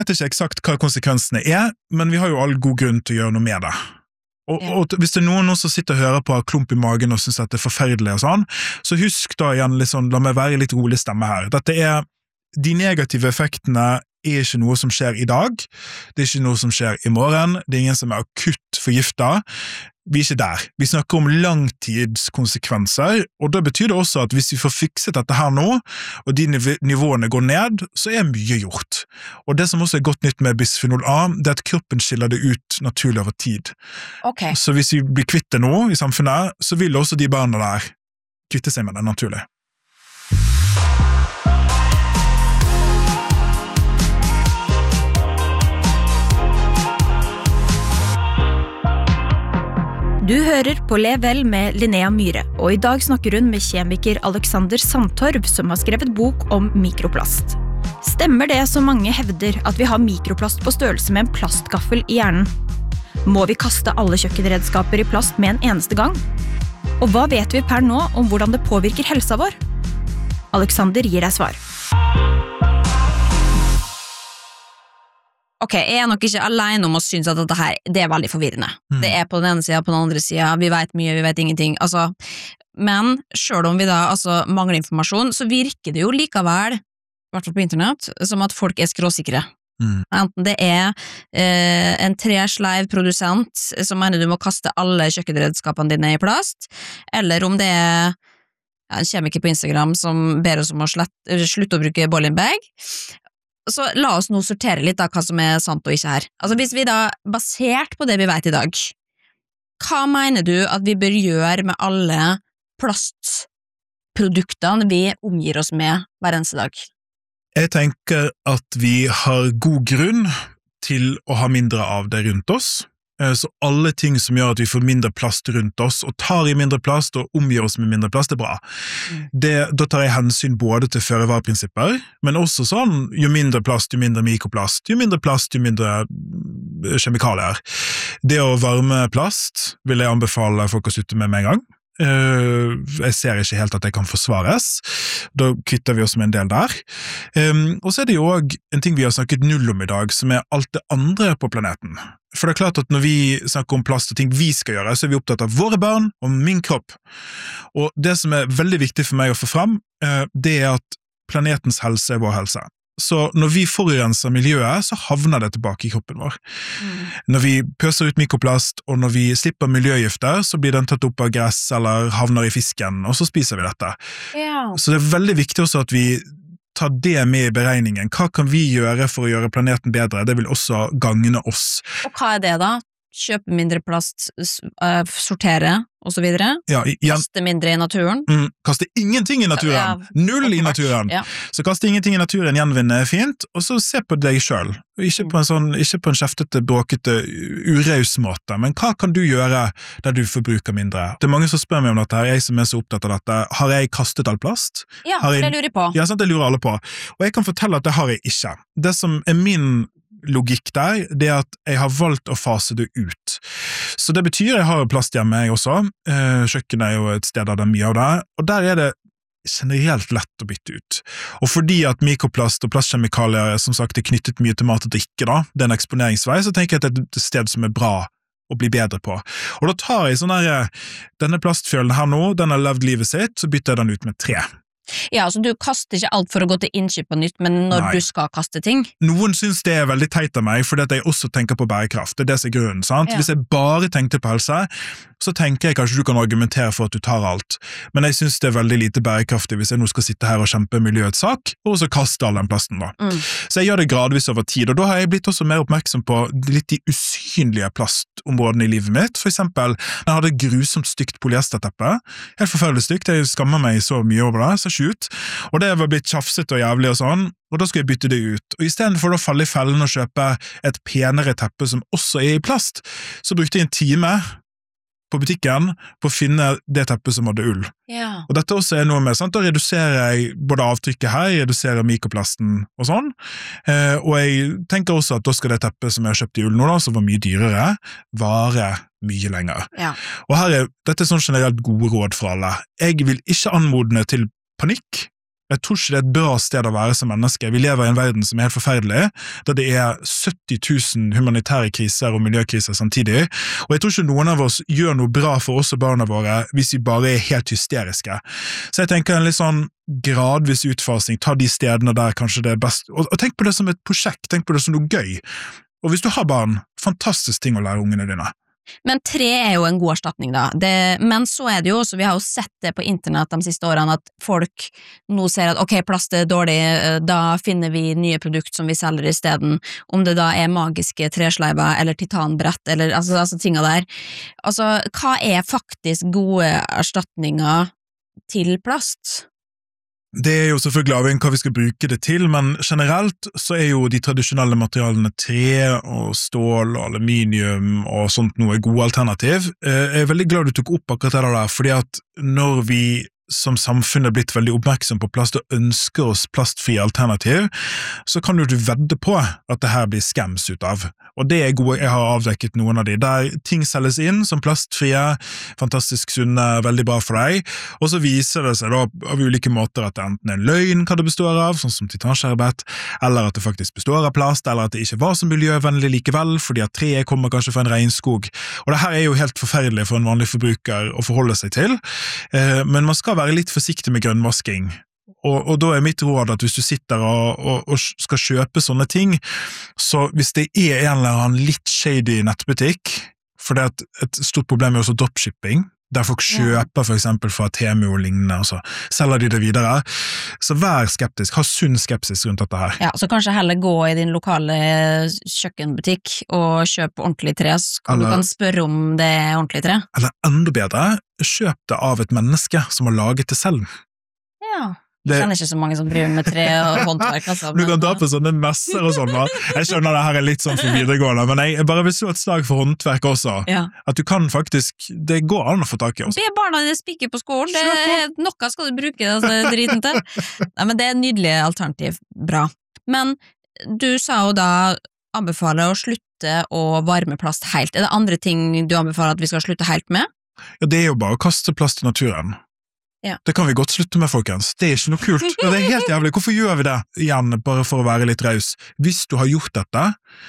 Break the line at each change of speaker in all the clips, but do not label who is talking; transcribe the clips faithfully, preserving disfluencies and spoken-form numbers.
vet ikke eksakt hva konsekvensene er, men vi har jo all god grunn til å gjøre noe med det. Og, ja. og hvis det er noen som sitter og hører på klump i magen og synes at det er forferdelig og sånn, så husk da igjen litt sånn, la meg være litt rolig stemme her. Dette er, de negative effektene er ikke noe som skjer i dag, det er ikke noe som skjer i morgen, det er ingen som er akutt forgiftet, vi er ikke der. Vi snakker om langtidskonsekvenser, og da betyr det også at hvis vi får fikset dette her nå, og de niv- nivåene går ned, så er mye gjort. Og det som også er godt nytt med bisphenol A, det er at kroppen skiller det ut naturlig over tid.
Okay.
Så hvis vi blir kvitt det nå i samfunnet, så vil også de barna der kvitte seg med det naturlig.
Du hører på Level med Linnea Myhre, og i dag snakker hun med kjemiker Alexander Sandtorp, som har skrevet bok om mikroplast. Stemmer det som mange hevder at vi har mikroplast på størrelse med en plastgaffel i hjernen? Må vi kaste alle kjøkkenredskaper i plast med en eneste gang? Og hva vet vi per nå om hvordan det påvirker helsa vår? Alexander gir deg svar.
Ok, jeg er nok ikke alene om å synes at dette her, det er veldig forvirrende. Mm. Det er på den ene siden, på den andre siden, vi vet mye, vi vet ingenting. Altså, men selv om vi da altså, mangler informasjon, så virker det jo likevel, i hvert fall på internett, som at folk er skråsikre. Mm. Enten det er eh, en tresleiv produsent som mener du må kaste alle kjøkkenredskapene dine i plast, eller om det er en kjemiker på Instagram som ber oss om å slett, slutte å bruke boiling bag. Så la oss nå sortere litt av hva som er sant og ikke her. Altså hvis vi da, basert på det vi vet i dag, hva mener du at vi bør gjøre med alle plastproduktene vi omgir oss med hver eneste dag?
Jeg tenker at vi har god grunn til å ha mindre av det rundt oss. Så alle ting som gjør at vi får mindre plast rundt oss, og tar i mindre plast og omgir oss med mindre plast, er bra. Det, da tar jeg hensyn både til føre-var-prinsipper, men også sånn, jo mindre plast, jo mindre mikroplast, jo mindre plast, jo mindre kjemikalier. Det å varme plast vil jeg anbefale folk å slutte med med en gang. Uh, jeg ser ikke helt at det kan forsvares. Da kvitter vi oss med en del der. Um, og så er det jo også en ting vi har snakket null om i dag, som er alt det andre på planeten. For det er klart at når vi snakker om plast og ting vi skal gjøre, så er vi opptatt av våre barn og min kropp. Og det som er veldig viktig for meg å få frem, uh, det er at planetens helse er vår helse. Så når vi forurenser miljøet, så havner det tilbake i kroppen vår. Mm. Når vi pøser ut mikroplast, og når vi slipper miljøgifter, så blir den tatt opp av gress eller havner i fisken, og så spiser vi dette.
Ja. Så
det er veldig viktig også at vi tar det med i beregningen. Hva kan vi gjøre for å gjøre planeten bedre? Det vil også gagne oss.
Og hva er det da? Kjøpe mindre plast, uh, sortere, og så videre.
Ja, igjen,
kaste mindre i naturen.
Mm, kaste ingenting i naturen. Ja, Null i naturen. Ja. Så kaste ingenting i naturen, gjenvinne er fint, og så se på deg selv. Ikke på en sånn, ikke på en kjeftete, bråkete, uraus måte, men hva kan du gjøre der du forbruker mindre? Det er mange som spør meg om dette her, jeg som er så opptatt av dette. Har jeg kastet all plast?
Ja,
jeg,
det lurer jeg på.
Ja, sant, det lurer alle på. Og jeg kan fortelle at det har jeg ikke. Det som er min logikk der, det er at jeg har valgt å fase det ut. Så det betyr jeg har plast hjemme jeg også. Kjøkken er jo et sted der det er mye av det, og der er det generelt lett å bytte ut. Og fordi at mikroplast og plastkjemikalier som sagt er knyttet mye til mat og drikke da, det er en eksponeringsvei, så tenker jeg at det er et sted som er bra å bli bedre på. Og da tar jeg sånn der, denne plastfjølen her nå, den har levd livet sitt, så bytter jeg den ut med tre.
Ja, altså du kaster ikke alt for å gå til innkjøp på nytt, men når Nei. Du skal kaste ting.
Noen synes det er veldig teit av meg, fordi at jeg også tenker på bærekraft. Det er det som er grunnen, sant? Ja. Hvis jeg bare tenkte på helse, så tenker jeg kanskje du kan argumentere for at du tar alt. Men jeg synes det er veldig lite bærekraftig hvis jeg nå skal sitte her og kjempe miljøets sak, og så kaste all den plasten da. Mm. Så jeg gjør det gradvis over tid, og da har jeg blitt også mer oppmerksom på litt de usynlige plastområdene i livet mitt. For eksempel, jeg hadde grusomt stygt polyesterteppe, helt forferdelig stygt, jeg skammer meg så mye over det, så ut, og det var blitt tjafset og jævlig og sånn, og da skulle jeg bytte det ut. Og i stedet for å falle i fellen og kjøpe et penere teppe som også er i plast, så brukte jeg en time på butikken på å finne det teppet som hadde ull.
Ja.
Og dette også er noe med, sant? Da reduserer jeg både avtrykket her, jeg reduserer mikroplasten og sånn, eh, og jeg tenker også at da skal det teppet som jeg har kjøpt i ull nå, da, som var mye dyrere, vare mye lenger.
Ja.
Og her er, dette er sånn generelt gode råd for alle. Jeg vil ikke anmodne til panikk, Jeg tror ikke det er et bra sted å være som menneske. Vi lever i en verden som er helt forferdelig, der det er sytti tusen humanitære kriser og miljøkriser samtidig, og jeg tror ikke noen av oss gjør noe bra for oss og barna våre hvis vi bare er helt hysteriske. Så jeg tenker en litt sånn gradvis utfasing, ta de stedene der kanskje det er best, og, og tenk på det som et prosjekt, tenk på det som noe gøy. Og hvis du har barn, fantastisk ting å lære ungene dine.
Men tre er jo en god erstatning da, det, men så er det jo også, vi har jo sett det på internett de siste årene, at folk nå ser at ok, plast er dårlig, da finner vi nye produkt som vi selger i stedet, om det da er magiske tresleiver eller titanbrett, eller altså, altså tinga der. Altså, hva er faktisk gode erstatninger til plast?
Det er jo selvfølgelig avhengig hva vi skal bruke det til, men generelt så er jo de tradisjonelle materialene tre og stål og aluminium og sånt noe gode alternativ. Jeg er veldig glad du tok opp akkurat det der, fordi at når vi som samfunnet er blitt veldig oppmerksom på plast og ønsker oss plastfrie alternativ, så kan du vedde på at det her blir skams ut av. Og det er gode, jeg har avdekket noen av de, der ting selges inn som plastfrie, fantastisk sunne, veldig bra for deg, og så viser det seg da av ulike måter at det enten er en løgn hva det består av, sånn som titanskjerbet, eller at det faktisk består av plast, eller at det ikke var så miljøvennlig likevel, fordi at treet kommer kanskje fra en regnskog. Og det her er jo helt forferdelig for en vanlig forbruker å forholde seg til, men man skal være litt forsiktig med grønnvasking. Og, og da er mitt råd at hvis du sitter og, og, og skal kjøpe sånne ting, så hvis det er en eller annen litt shady nettbutikk, for det er et, et stort problem er også dropshipping, der folk kjøper for eksempel fra Temu og lignende, og så selger de det videre. Så vær skeptisk, ha sunn skepsis rundt dette her.
Ja, så kanskje heller gå i din lokale kjøkkenbutikk og kjøpe ordentlig tre, så eller, du kan spørre om det er ordentlig tre.
Eller enda bedre, kjøp det av et menneske som har laget det selv.
Ja. Jeg kjenner ikke så mange som driver med tre og håndverk. Altså,
du kan ta på sånne messer og sånn. Jeg skjønner det her er litt sånn for videregående, men jeg bare vil slå et slag for håndverk også. Ja. At du kan faktisk, det går an å få tak i også.
Be barna dine spikke på skolen, det er noe skal du bruke altså, driten til. Nei, men det er et nydelig alternativ, bra. Men du sa jo da anbefaler å slutte å varme plast helt. Er det andre ting du anbefaler at vi skal slutte helt med?
Ja, det er jo bare å kaste plast i naturen. Ja. Det kan vi godt slutte med, folkens. Det er ikke noe kult. Det er helt jævlig. Hvorfor gjør vi det? Igjen, bare for å være litt raus. Hvis du har gjort dette,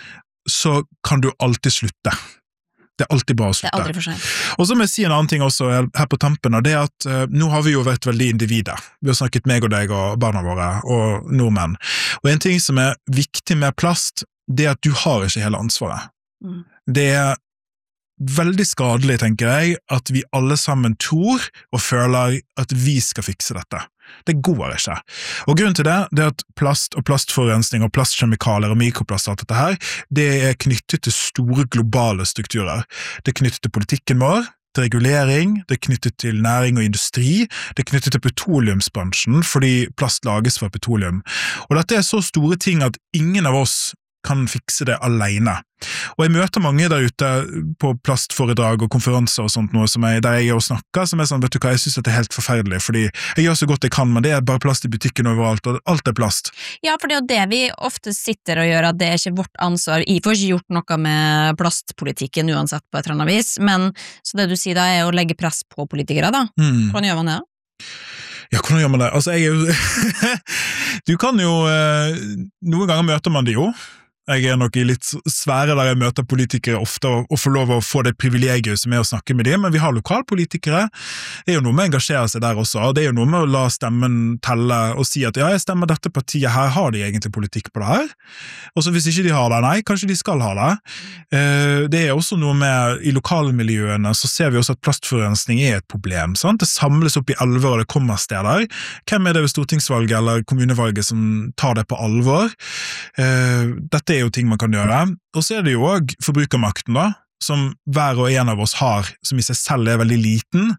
så kan du alltid slutte. Det er alltid bra å slutte.
Det er aldri for sent.
Og så må jeg si en annen ting også her på tampen, og det er at uh, nå har vi jo vært veldig individer. Vi har snakket meg og deg og barna våre og nordmenn. Og en ting som er viktig med plast, det er at du har ikke hele ansvaret. Mm. Det er veldig skadelig, tenker jeg, at vi alle sammen tror og føler at vi skal fikse dette. Det går ikke. Og grunnen til det, det er at plast og plastforurensning og plastkjemikalier og mikroplast og alt dette her, det er knyttet til store globale strukturer. Det er knyttet til politikken vår, til regulering, det er knyttet til næring og industri, det er knyttet til petroleumsbransjen, fordi plast lages fra petroleum. Og dette er så store ting at ingen av oss kan fikse det alene. Og jeg møter mange der ute på plastforedrag og konferanser og sånt noe som jeg, der jeg er og snakker, som er sånn, vet du hva, jeg synes at det er helt forferdelig, fordi jeg gjør så godt jeg kan, men det er bare plast i butikken overalt, og alt er plast.
Ja, for det er jo det vi ofte sitter og gjør, at det er ikke vårt ansvar. Jeg får ikke gjort noe med plastpolitikken uansett på et eller annet vis, men så det du sier da er å legge press på politikere da. Mm. Hvordan gjør man det da?
Ja, hvordan gjør man det? Altså, jeg er jo... du kan jo... Noen ganger møter man det jo. Jeg er nok i litt svære der jeg møter politikere ofte og, og får lov å få det privilegiet som er å snakke med dem, men vi har lokalpolitikere. Det er jo noe med å engasjere seg der også, og det er jo noe med å la stemmen telle og si at ja, jeg stemmer dette partiet her, har de egentlig politikk på det her? Og så hvis ikke de har det, nei, kanskje de skal ha det. Det er også noe med, i lokalmiljøene så ser vi også at plastforurensning er et problem, sant? Det samles opp i elver og det kommer steder. Hvem er det ved stortingsvalget eller kommunevalget som tar det på alvor? Dette er jo ting man kan gjøre, og så er det jo også forbrukermakten da, som hver og en av oss har, som i seg selv er veldig liten.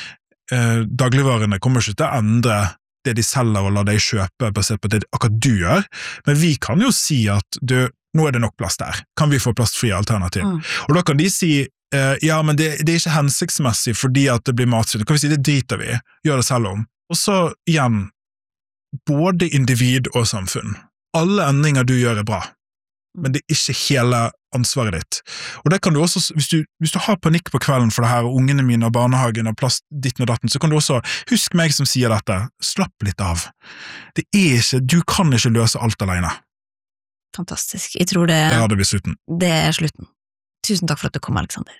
Eh, dagligvarene kommer ikke til å endre det de selger og la deg kjøpe basert på det akkurat du gjør, men vi kan jo si at du, nå er det nok plast der, kan vi få plastfrie alternativ? Mm. Og da kan de si, eh, ja, men det, det er ikke hensiktsmessig fordi at det blir matsvinn, kan vi si det driter vi, gjør det selv om. Og så igjen, både individ og samfunn. Alle endringer du gjør er bra. men det er ikke hele ansvaret ditt. Og det kan du også, hvis du, hvis du har panikk på kvelden for det her, og ungene mine og barnehagen og plass ditten og datten, så kan du også, husk meg som sier dette, slapp litt av. Det er ikke, du kan ikke løse alt alene.
Fantastisk. Jeg tror det,
det, det blir slutten.
Det er slutten. Tusen takk for at du kom, Alexander.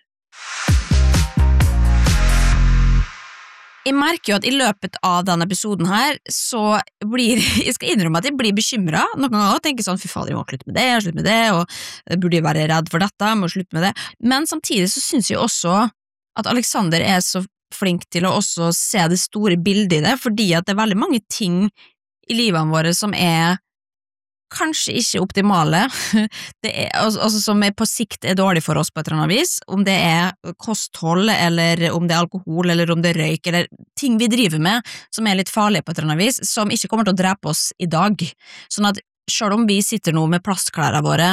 Jeg merker jo at i løpet av denne episoden her, så blir, jeg skal innrømme at jeg blir bekymret, noen ganger og tenker sånn, fy fader, jeg må slutte med det, slutte med det, og jeg burde jo være redd for dette, jeg må slutte med det, men samtidig så synes jeg også at Alexander er så flink til å også se det store bildet i det, fordi at det er veldig mange ting i livene våre som er kanskje ikke optimale, det er, altså, altså som er på sikt er dårlig for oss på et eller annet vis, om det er kosthold, eller om det er alkohol, eller om det er røyk, eller ting vi driver med som er litt farlige på et eller annet vis, som ikke kommer til å drepe oss i dag. Sånn at selv om vi sitter nå med plastklærne våre,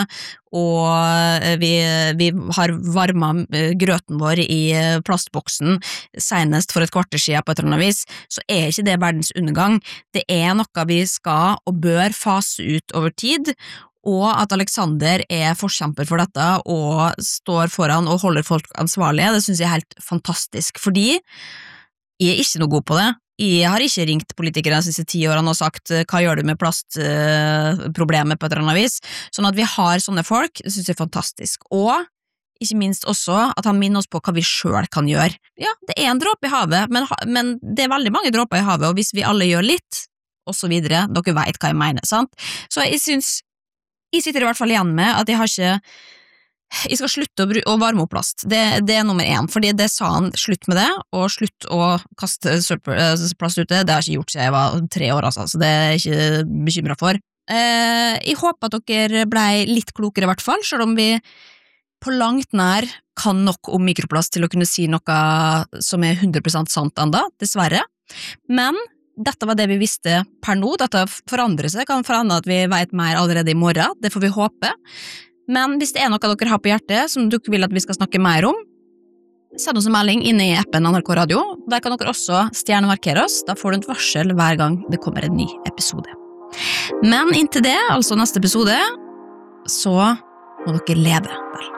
og vi, vi har varmet grøten vår i plastboksen senest for et kvarter siden på et eller annet vis, så er ikke det verdens undergang. Det er noe vi skal og bør fase ut over tid, og at Alexander er forkjemper for dette og står foran og holder folk ansvarlige, det synes jeg er helt fantastisk, fordi jeg er ikke noe god på det. Jeg har ikke ringt politikere de siste ti årene og sagt hva gjør du med plastproblemet på et eller annet vis, sånn at vi har sånne folk, det synes jeg er fantastisk, og ikke minst også at han minner oss på hva vi selv kan gjøre. Ja, det er en dråpe i havet, men, men det er veldig mange dråper i havet, og hvis vi alle gjør litt, og så videre, dere vet hva jeg mener, sant? Så jeg synes, jeg sitter i hvert fall igjen med at jeg har ikke jeg skal slutte å, å varme opp plast, det, det er nummer én, fordi det sa han, slutt med det, og slutt å kaste plast ute, det har jeg ikke gjort siden jeg var tre år, altså, så det er jeg ikke bekymret for. Eh, jeg håper at dere ble litt klokere i hvert fall, selv om vi på langt nær kan nok om mikroplast til å kunne si noe som er hundre prosent sant enda, dessverre, men dette var det vi visste per nå, dette forandrer seg, kan forandre at vi vet mer allerede i morgen, det får vi håpe. Men hvis det er noe dere har på hjertet som dere vil at vi skal snakke mer om, send oss en melding inne i appen N R K Radio. Der kan dere også stjernemarkere oss, da får du et varsel hver gang det kommer en ny episode. Men inntil det, altså neste episode, så må dere leve vel.